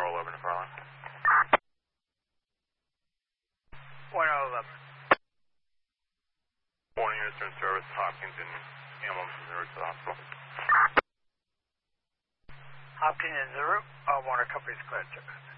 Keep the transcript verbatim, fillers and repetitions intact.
oh eleven, Farland. one oh eleven. Morning, Eastern Service, Hopkins and Hamilton, Missouri to the hospital. Hopkins and Zero, uh, Warner Company's cleared, sir.